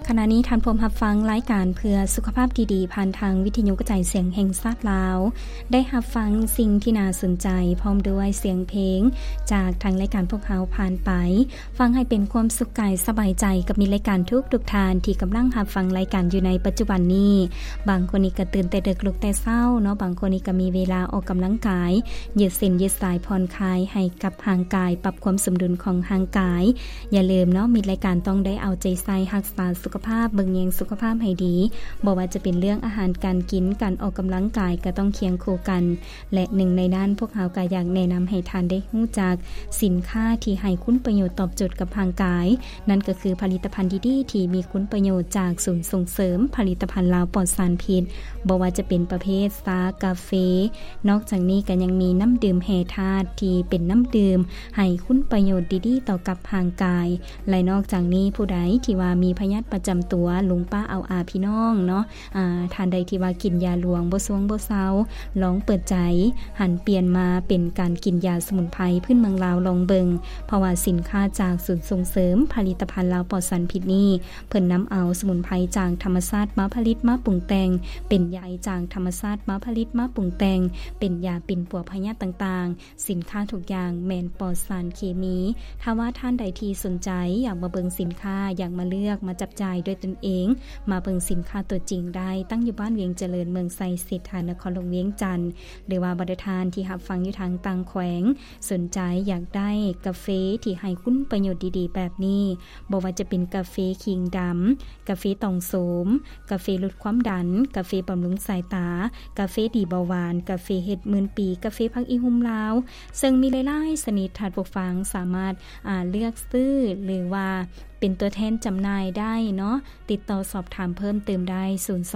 ขณะนี้ท่านผู้รับฟังรายการเพื่อสุขภาพดีๆผ่านทางวิทยุกระจายเสียงแห่งชาติลาวได้รับฟังสิ่งที่น่าสนใจพร้อมด้วยเสียงเพลงจากทางรายการพวกเขาผ่านไปฟังให้เป็นความสุขกายสบายใจกับมีรายการทุกทานที่กำลังรับฟังรายการอยู่ในปัจจุบันนี้บางคนนี่ก็ตื่นแต่ดึกลุกแต่เช้าเนาะบางคนนี่ก็มีเวลาออกกำลังกายยืดเส้นยืดสายผ่อนคลายให้กับร่างกายปรับความสมดุลของร่างกายอย่าลืมเนาะมีรายการต้องได้เอาใจใส่รักษาสุขภาพเบิ่งแยงสุขภาพให้ดีบ่ว่าจะเป็นเรื่องอาหารการกินการออกกำลังกายก็ต้องเคียงคู่กันและหนึ่งในด้านพวกเราก็อยากแนะนำให้ท่านได้รู้จักสินค้าที่ให้คุณประโยชน์ตอบโจทย์กับร่างกายนั่นก็คือผลิตภัณฑ์ดีๆที่มีคุณประโยชน์จากศูนย์ส่งเสริมผลิตภัณฑ์ลาวปลอดสารพิษบ่ว่าจะเป็นประเภทชากาแฟนอกจากนี้ก็ยังมีน้ำดื่มแห่ธาตุที่เป็นน้ำดื่มให้คุณประโยชน์ดีๆต่อกับร่างกายและนอกจากนี้ผู้ใดที่ว่ามีพยาธิประจำตัวลุงป้าเอาพี่น้องเนาะท่านใดที่ว่ากินยาหลวงบ่สวงบ่เซาลองเปิดใจหันเปลี่ยนมาเป็นการกินยาสมุนไพรพื้นเมืองลาวลองเบิงเพราะว่าสินค้าจากศูนย์ส่งเสริมผลิตภัณฑ์ลาวปลอดสารพิษนี้เพิ่นนำเอาสมุนไพรจากธรรมชาติมาผลิตมาปรุงแต่งเป็นยาจากธรรมชาติมาผลิตมาปรุงแต่งเป็นยาปิ่นปัวพยาธิต่างๆสินค้าทุกอย่างแม่นปลอดสารเคมีถ้าว่าท่านใดที่สนใจอยากมาเบิงสินค้าอยากมาเลือกมาจับจ่ายด้วยตนเองมาเบิ่งสินค้าตัวจริงได้ตั้งอยู่บ้านเวียงเจริญเมืองไซเศรษฐานครหลวงเวียงจันทน์หรือว่าบริทานที่รับฟังอยู่ทางต่างแขวงสนใจอยากได้กาแฟที่ให้คุณประโยชน์ดีๆแบบนี้บ่ว่าจะเป็นกาแฟคิงดำกาแฟตองโสมกาแฟลดความดันกาแฟบำรุงสายตากาแฟดีเบาหวานกาแฟเห็ดหมื่นปีกาแฟพักอีหุ่มลาวซึ่งมีหลายๆชนิดท่านผู้ฟังสามารถเลือกซื้อหรือว่าเป็นตัวแทนจำหน่ายได้เนาะติดต่อสอบถามเพิ่มเติมได้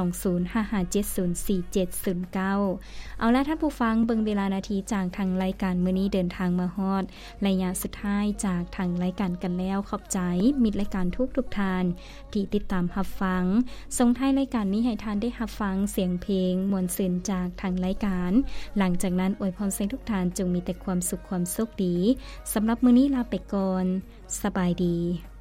02055704709เอาล่ะท่านผู้ฟังเบิ่งเวลานาทีจากทางรายการมื้อนี้เดินทางมาฮอดระยะสุดท้ายจากทางรายการกันแล้วขอบใจมิตรรายการทุกท่านที่ติดตามรับฟังส่งท้ายรายการนี้ให้ท่านได้รับฟังเสียงเพลงม่วนซื่นจากทางรายการหลังจากนั้นอวยพรให้ทุกท่านจงมีแต่ความสุขความโชคดีสำหรับมื้อนี้ลาไปก่อนสบายดี